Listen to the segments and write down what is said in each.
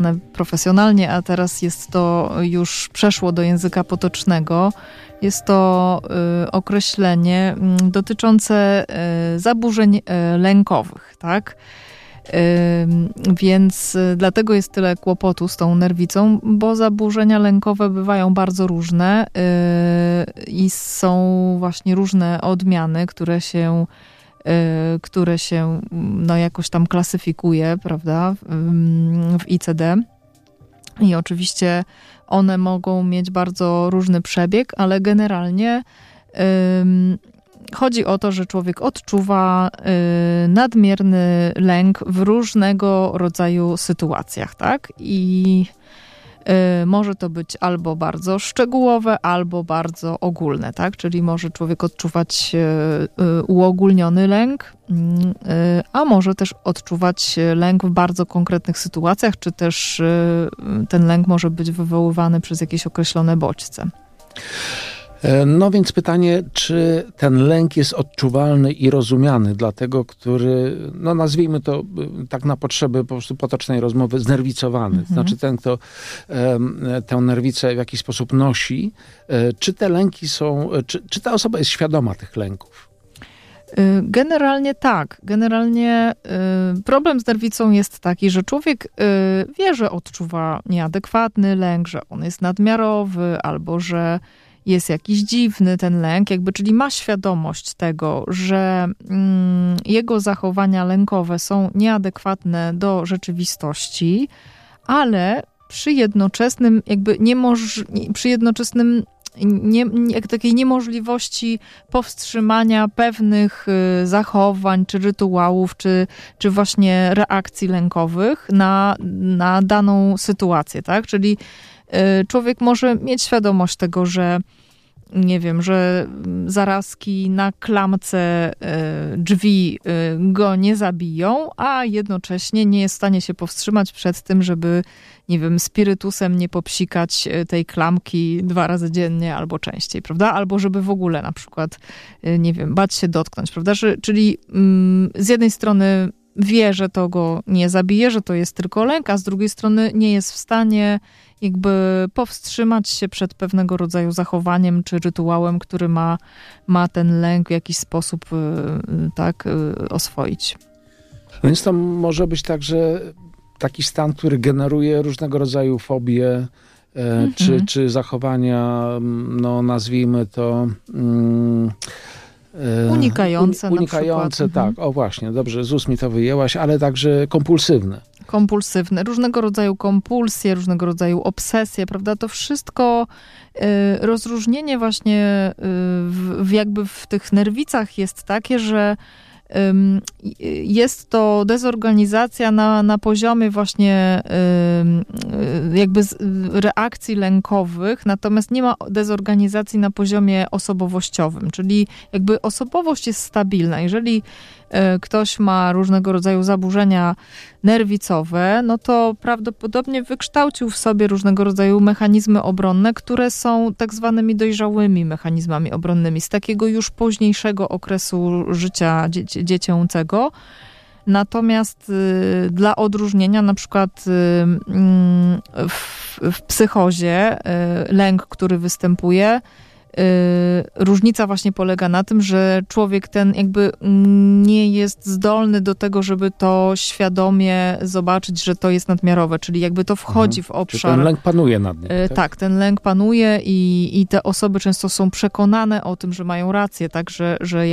profesjonalnie, a teraz jest to już przeszło do języka potocznego. Jest to określenie dotyczące zaburzeń lękowych, tak? Więc dlatego jest tyle kłopotu z tą nerwicą, bo zaburzenia lękowe bywają bardzo różne i są właśnie różne odmiany, które się no, jakoś tam klasyfikuje, prawda, w ICD. I oczywiście one mogą mieć bardzo różny przebieg, ale generalnie chodzi o to, że człowiek odczuwa nadmierny lęk w różnego rodzaju sytuacjach, tak? I może to być albo bardzo szczegółowe, albo bardzo ogólne, tak? Czyli może człowiek odczuwać uogólniony lęk, a może też odczuwać lęk w bardzo konkretnych sytuacjach, czy też ten lęk może być wywoływany przez jakieś określone bodźce. No więc pytanie, czy ten lęk jest odczuwalny i rozumiany dla tego, który, no nazwijmy to tak na potrzeby po prostu potocznej rozmowy, znerwicowany. Znaczy ten, kto tę nerwicę w jakiś sposób nosi, czy te lęki są, czy ta osoba jest świadoma tych lęków? Generalnie tak. Generalnie problem z nerwicą jest taki, że człowiek wie, że odczuwa nieadekwatny lęk, że on jest nadmiarowy, albo że jest jakiś dziwny ten lęk, czyli ma świadomość tego, że jego zachowania lękowe są nieadekwatne do rzeczywistości, ale przy jednoczesnym takiej niemożliwości powstrzymania pewnych zachowań, czy rytuałów, czy właśnie reakcji lękowych na daną sytuację, tak? Czyli człowiek może mieć świadomość tego, że nie wiem, że zarazki na klamce drzwi go nie zabiją, a jednocześnie nie jest w stanie się powstrzymać przed tym, żeby, nie wiem, spirytusem nie popsikać tej klamki 2 razy dziennie albo częściej, prawda? Albo żeby w ogóle na przykład, nie wiem, bać się dotknąć, prawda? Czyli z jednej strony wie, że to go nie zabije, że to jest tylko lęk, a z drugiej strony nie jest w stanie powstrzymać się przed pewnego rodzaju zachowaniem czy rytuałem, który ma ten lęk w jakiś sposób tak oswoić. Więc to może być także taki stan, który generuje różnego rodzaju fobie, czy zachowania, no nazwijmy to unikające na przykład. Tak, o właśnie, dobrze, z ust mi to wyjęłaś, ale także kompulsywne, różnego rodzaju kompulsje, różnego rodzaju obsesje, prawda, to wszystko rozróżnienie właśnie w tych nerwicach jest takie, że jest to dezorganizacja na poziomie właśnie reakcji lękowych, natomiast nie ma dezorganizacji na poziomie osobowościowym, czyli osobowość jest stabilna. Jeżeli ktoś ma różnego rodzaju zaburzenia nerwicowe, no to prawdopodobnie wykształcił w sobie różnego rodzaju mechanizmy obronne, które są tak zwanymi dojrzałymi mechanizmami obronnymi z takiego już późniejszego okresu życia dziecięcego. Natomiast dla odróżnienia, na przykład w psychozie, lęk, który występuje, różnica właśnie polega na tym, że człowiek ten nie jest zdolny do tego, żeby to świadomie zobaczyć, że to jest nadmiarowe, czyli to wchodzi w obszar. Czyli ten lęk panuje nad nim. Tak, ten lęk panuje i te osoby często są przekonane o tym, że mają rację, tak, że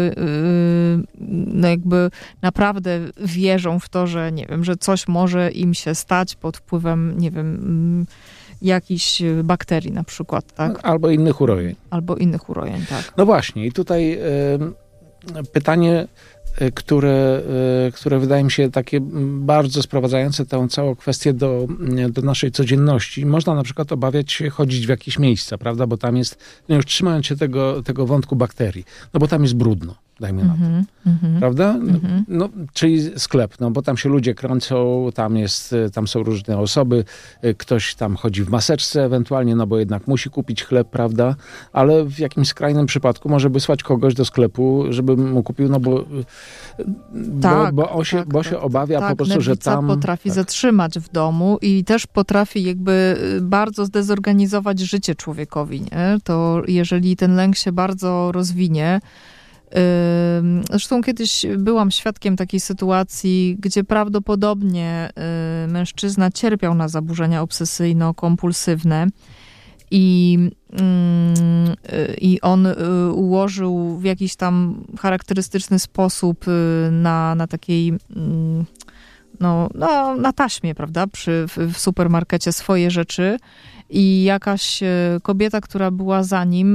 naprawdę wierzą w to, że nie wiem, że coś może im się stać pod wpływem, nie wiem, jakichś bakterii na przykład, tak? Albo innych urojeń. Tak. No właśnie, i tutaj pytanie, które wydaje mi się takie bardzo sprowadzające tę całą kwestię do naszej codzienności. Można na przykład obawiać się chodzić w jakieś miejsca, prawda? Bo tam jest, już trzymając się tego wątku bakterii, no bo tam jest brudno. dajmy na to. Prawda? No, czyli sklep, no bo tam się ludzie kręcą, tam są różne osoby, ktoś tam chodzi w maseczce ewentualnie, no bo jednak musi kupić chleb, prawda? Ale w jakimś skrajnym przypadku może wysłać kogoś do sklepu, żeby mu kupił, no bo się obawia po prostu, że tam... potrafi zatrzymać w domu i też potrafi jakby bardzo zdezorganizować życie człowiekowi, nie? To jeżeli ten lęk się bardzo rozwinie. Zresztą kiedyś byłam świadkiem takiej sytuacji, gdzie prawdopodobnie mężczyzna cierpiał na zaburzenia obsesyjno-kompulsywne i on ułożył w jakiś tam charakterystyczny sposób na takiej na taśmie, prawda, w supermarkecie swoje rzeczy. I jakaś kobieta, która była za nim,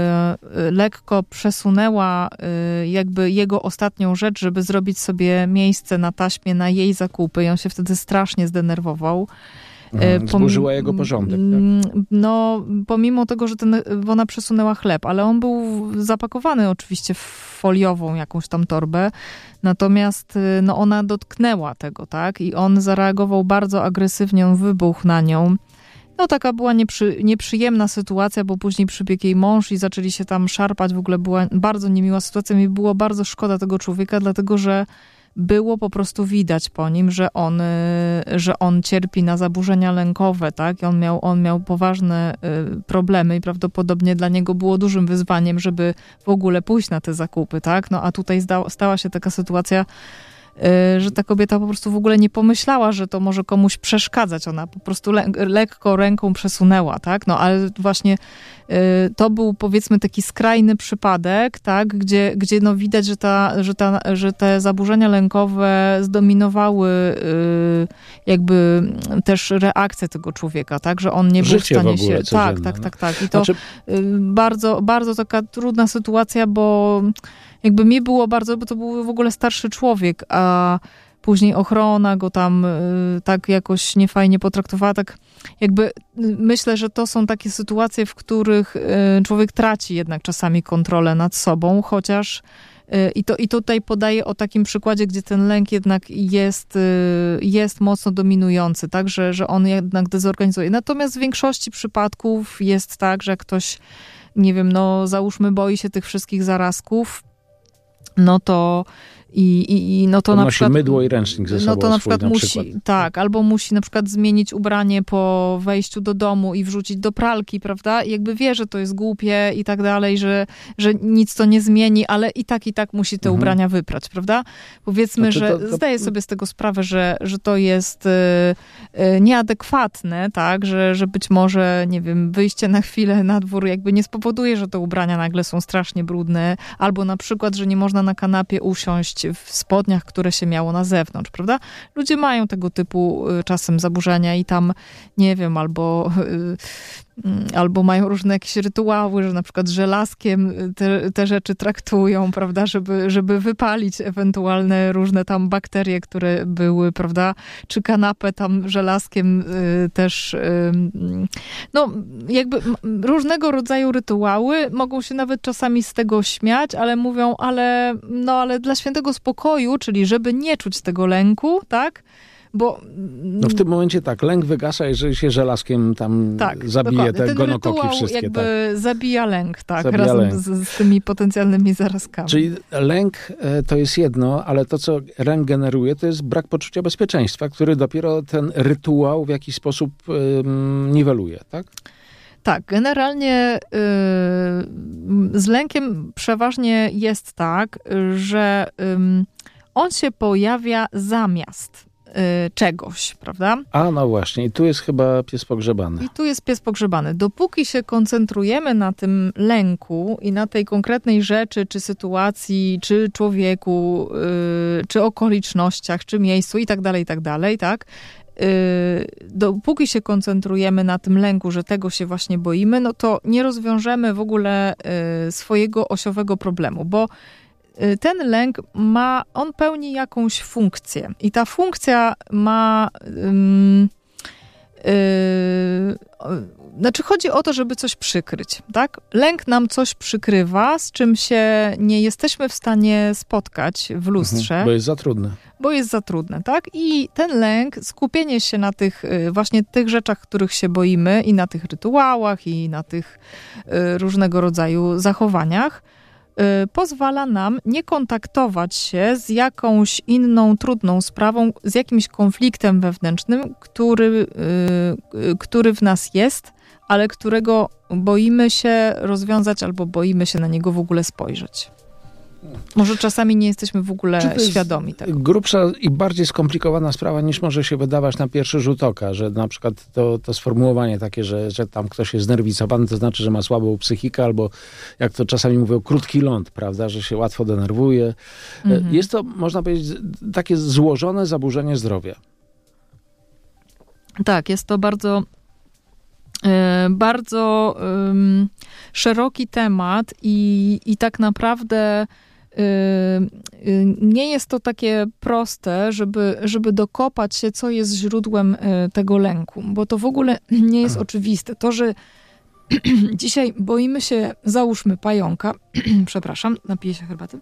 lekko przesunęła jakby jego ostatnią rzecz, żeby zrobić sobie miejsce na taśmie na jej zakupy. I on się wtedy strasznie zdenerwował. Zburzyła jego porządek, tak? No, pomimo tego, że ona przesunęła chleb, ale on był zapakowany oczywiście w foliową jakąś tam torbę, natomiast ona dotknęła tego, tak? I on zareagował bardzo agresywnie, on wybuchł na nią. No taka była nieprzyjemna sytuacja, bo później przybiegł jej mąż i zaczęli się tam szarpać. W ogóle była bardzo niemiła sytuacja. Mi było bardzo szkoda tego człowieka, dlatego że było po prostu widać po nim, że on cierpi na zaburzenia lękowe, tak? I on miał poważne problemy i prawdopodobnie dla niego było dużym wyzwaniem, żeby w ogóle pójść na te zakupy, tak? No a tutaj stała się taka sytuacja, że ta kobieta po prostu w ogóle nie pomyślała, że to może komuś przeszkadzać. Ona po prostu lekko ręką przesunęła, tak? No ale właśnie to był powiedzmy taki skrajny przypadek, tak? Gdzie no widać, że te zaburzenia lękowe zdominowały jakby też reakcję tego człowieka, tak? Że on nie był w stanie się... Tak. I to bardzo, bardzo taka trudna sytuacja, bo jakby mi było bardzo, bo to był w ogóle starszy człowiek, a później ochrona go tam tak jakoś niefajnie potraktowała. Tak jakby myślę, że to są takie sytuacje, w których człowiek traci jednak czasami kontrolę nad sobą, chociaż i tutaj podaję o takim przykładzie, gdzie ten lęk jednak jest mocno dominujący, tak, że on jednak dezorganizuje. Natomiast w większości przypadków jest tak, że jak ktoś, nie wiem, no załóżmy boi się tych wszystkich zarazków, no to no to na przykład mydło i ręcznik ze sobą. No to na przykład musi, tak, albo musi na przykład zmienić ubranie po wejściu do domu i wrzucić do pralki, prawda? I jakby wie, że to jest głupie i tak dalej, że nic to nie zmieni, ale i tak musi te ubrania wyprać, prawda? Powiedzmy, że zdaję sobie z tego sprawę, że to jest nieadekwatne, tak? Że być może, nie wiem, wyjście na chwilę na dwór jakby nie spowoduje, że te ubrania nagle są strasznie brudne, albo na przykład, że nie można na kanapie usiąść w spodniach, które się miało na zewnątrz, prawda? Ludzie mają tego typu czasem zaburzenia i tam, nie wiem, albo mają różne jakieś rytuały, że na przykład żelazkiem te rzeczy traktują, prawda, żeby wypalić ewentualne różne tam bakterie, które były, prawda, czy kanapę tam żelazkiem też, no jakby różnego rodzaju rytuały, mogą się nawet czasami z tego śmiać, ale mówią, ale dla świętego spokoju, czyli żeby nie czuć tego lęku, tak, bo... No w tym momencie tak, lęk wygasa, jeżeli się żelazkiem tam zabije te gonokoki wszystkie. Jakby zabija lęk, tak, razem z tymi potencjalnymi zarazkami. Czyli lęk to jest jedno, ale to, co lęk generuje, to jest brak poczucia bezpieczeństwa, który dopiero ten rytuał w jakiś sposób niweluje, tak? Tak, generalnie z lękiem przeważnie jest tak, że on się pojawia zamiast czegoś, prawda? A no właśnie, i tu jest chyba pies pogrzebany. I tu jest pies pogrzebany. Dopóki się koncentrujemy na tym lęku i na tej konkretnej rzeczy, czy sytuacji, czy człowieku, czy okolicznościach, czy miejscu i tak dalej, tak? Dopóki się koncentrujemy na tym lęku, że tego się właśnie boimy, no to nie rozwiążemy w ogóle swojego osiowego problemu, bo ten lęk on pełni jakąś funkcję i ta funkcja ma Znaczy chodzi o to, żeby coś przykryć, tak? Lęk nam coś przykrywa, z czym się nie jesteśmy w stanie spotkać w lustrze. Bo jest za trudne. Bo jest za trudne, tak? I ten lęk, skupienie się na tych właśnie tych rzeczach, których się boimy i na tych rytuałach i na tych różnego rodzaju zachowaniach, pozwala nam nie kontaktować się z jakąś inną trudną sprawą, z jakimś konfliktem wewnętrznym, który w nas jest, ale którego boimy się rozwiązać albo boimy się na niego w ogóle spojrzeć. Może czasami nie jesteśmy w ogóle świadomi tego. Grubsza i bardziej skomplikowana sprawa niż może się wydawać na pierwszy rzut oka, że na przykład to sformułowanie takie, że tam ktoś jest znerwicowany, to znaczy, że ma słabą psychikę, albo jak to czasami mówią, krótki ląd, prawda, że się łatwo denerwuje. Jest to, można powiedzieć, takie złożone zaburzenie zdrowia. Tak, jest to bardzo szeroki temat i tak naprawdę nie jest to takie proste, żeby dokopać się, co jest źródłem tego lęku, bo to w ogóle nie jest oczywiste. To, że dzisiaj boimy się, załóżmy, pająka, przepraszam, napiję się herbaty,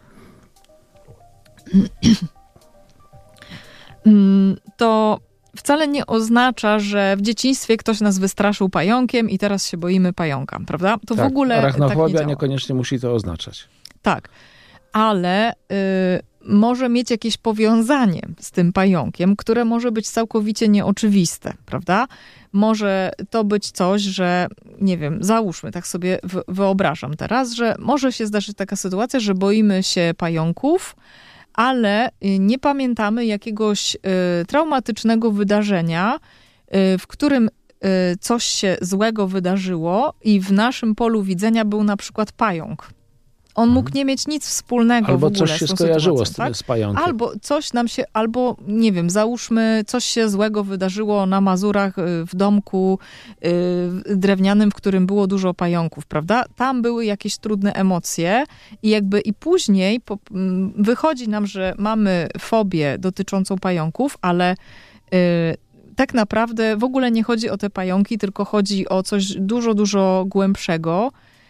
to wcale nie oznacza, że w dzieciństwie ktoś nas wystraszył pająkiem i teraz się boimy pająka, prawda? To tak, w ogóle arachnofobia tak niekoniecznie musi to oznaczać. Tak, ale może mieć jakieś powiązanie z tym pająkiem, które może być całkowicie nieoczywiste, prawda? Może to być coś, że, nie wiem, załóżmy, tak sobie wyobrażam teraz, że może się zdarzyć taka sytuacja, że boimy się pająków, ale nie pamiętamy jakiegoś traumatycznego wydarzenia, w którym coś się złego wydarzyło i w naszym polu widzenia był na przykład pająk. On mógł nie mieć nic wspólnego albo w ogóle coś się z tą skojarzyło sytuacją, z pająkiem. Albo coś nam się, albo nie wiem, załóżmy, coś się złego wydarzyło na Mazurach w domku drewnianym, w którym było dużo pająków, prawda? Tam były jakieś trudne emocje i później wychodzi nam, że mamy fobię dotyczącą pająków, ale tak naprawdę w ogóle nie chodzi o te pająki, tylko chodzi o coś dużo, dużo głębszego.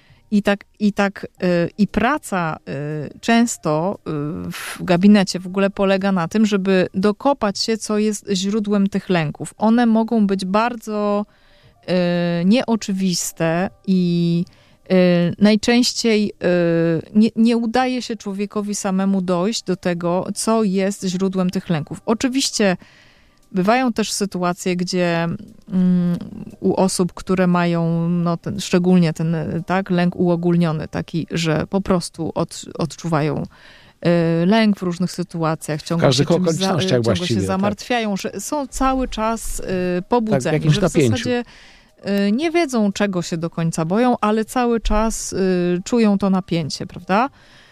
I praca często w gabinecie w ogóle polega na tym, żeby dokopać się, co jest źródłem tych lęków. One mogą być bardzo nieoczywiste i najczęściej nie udaje się człowiekowi samemu dojść do tego, co jest źródłem tych lęków. Oczywiście bywają też sytuacje, gdzie u osób, które mają szczególnie ten lęk uogólniony, taki, że po prostu odczuwają lęk w różnych sytuacjach, ciągle się zamartwiają, że są cały czas pobudzeni, że w zasadzie nie wiedzą, czego się do końca boją, ale cały czas czują to napięcie, prawda?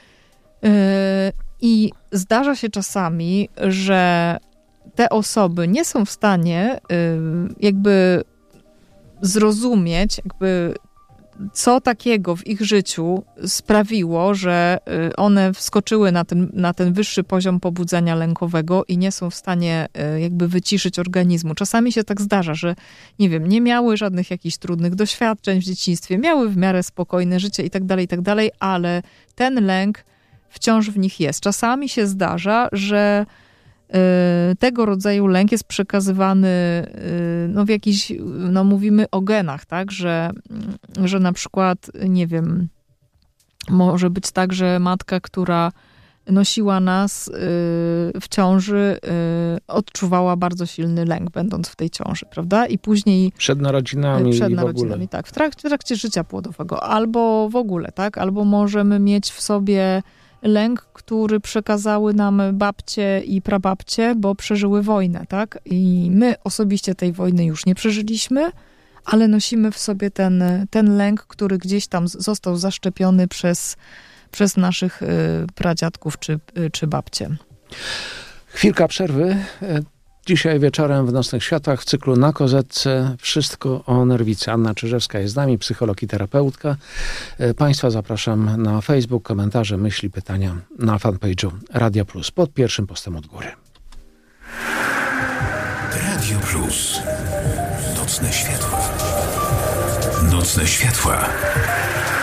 I zdarza się czasami, że te osoby nie są w stanie jakby zrozumieć, co takiego w ich życiu sprawiło, że one wskoczyły na ten wyższy poziom pobudzenia lękowego i nie są w stanie jakby wyciszyć organizmu. Czasami się tak zdarza, że nie wiem, nie miały żadnych jakichś trudnych doświadczeń w dzieciństwie, miały w miarę spokojne życie i tak dalej, ale ten lęk wciąż w nich jest. Czasami się zdarza, że tego rodzaju lęk jest przekazywany w jakiś, mówimy o genach, tak, że na przykład, nie wiem, może być tak, że matka, która nosiła nas w ciąży, odczuwała bardzo silny lęk, będąc w tej ciąży, prawda? I później... Przed narodzinami i w ogóle. Tak, w trakcie życia płodowego. Albo w ogóle, tak? Albo możemy mieć w sobie lęk, który przekazały nam babcie i prababcie, bo przeżyły wojnę, tak? I my osobiście tej wojny już nie przeżyliśmy, ale nosimy w sobie ten lęk, który gdzieś tam został zaszczepiony przez naszych pradziadków czy babcie. Chwilka przerwy. Dzisiaj wieczorem w Nocnych Światłach w cyklu Na Kozetce wszystko o nerwicy. Anna Czyżewska jest z nami, psycholog i terapeutka. Państwa zapraszam na Facebook, komentarze, myśli, pytania na fanpage'u Radio Plus pod pierwszym postem od góry. Radio Plus. Nocne Światła. Nocne światła.